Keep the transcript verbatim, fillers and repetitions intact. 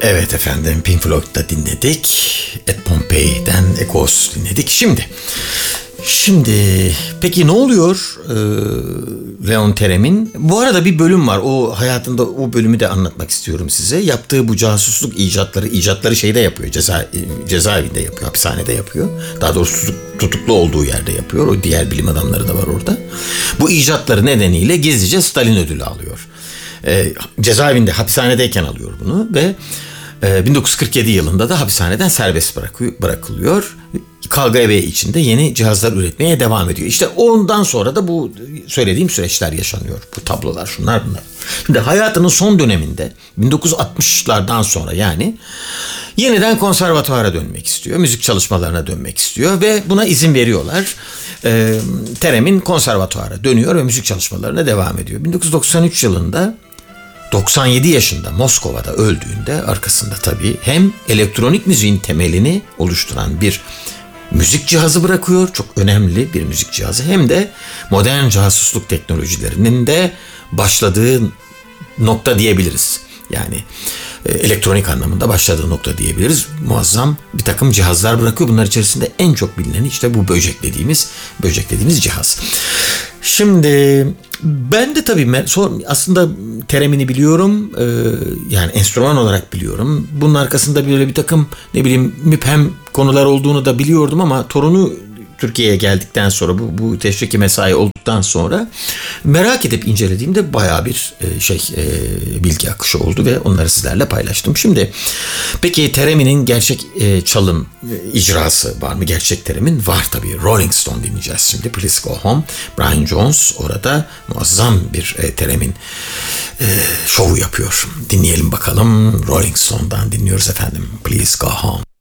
Evet efendim, Pink Floyd'da dinledik. Ed Pompei'den Echoes dinledik. Şimdi, şimdi peki ne oluyor ee, Leon Therem'in? Bu arada bir bölüm var. O hayatında o bölümü de anlatmak istiyorum size. Yaptığı bu casusluk icatları, icatları şeyde yapıyor. Ceza, cezaevinde yapıyor, hapishanede yapıyor. Daha doğrusu tutuk, tutuklu olduğu yerde yapıyor. O diğer bilim adamları da var orada. Bu icatları nedeniyle gizlice Stalin ödülü alıyor. E, cezaevinde, hapishanedeyken alıyor bunu ve e, bin dokuz yüz kırk yedi yılında da hapishaneden serbest bırakıyor, bırakılıyor. K G B içinde yeni cihazlar üretmeye devam ediyor. İşte ondan sonra da bu söylediğim süreçler yaşanıyor. Bu tablolar, şunlar bunlar. Şimdi hayatının son döneminde bin dokuz yüz altmışlardan sonra yani yeniden konservatuvara dönmek istiyor. Müzik çalışmalarına dönmek istiyor ve buna izin veriyorlar. E, Therem'in konservatuvara dönüyor ve müzik çalışmalarına devam ediyor. bin dokuz yüz doksan üç yılında doksan yedi yaşında Moskova'da öldüğünde arkasında tabii hem elektronik müziğin temelini oluşturan bir müzik cihazı bırakıyor. Çok önemli bir müzik cihazı. Hem de modern casusluk teknolojilerinin de başladığı nokta diyebiliriz. Yani e, elektronik anlamında başladığı nokta diyebiliriz. Muazzam bir takım cihazlar bırakıyor. Bunlar içerisinde en çok bilineni işte bu böcek dediğimiz, böcek dediğimiz cihaz. Şimdi ben de tabii aslında Therem'ini biliyorum. Ee, yani enstrüman olarak biliyorum. Bunun arkasında böyle bir takım ne bileyim müphem konular olduğunu da biliyordum ama torunu Türkiye'ye geldikten sonra bu, bu teşviki mesai olduktan sonra merak edip incelediğimde bayağı bir e, şey e, bilgi akışı oldu ve onları sizlerle paylaştım. Şimdi peki Therem'in gerçek e, çalım e, icrası var mı? Gerçek Therem'in var tabii. Rolling Stone dinleyeceğiz şimdi. Please Go Home. Brian Jones orada muazzam bir e, Therem'in e, şovu yapıyor. Dinleyelim bakalım. Rolling Stone'dan dinliyoruz efendim. Please Go Home.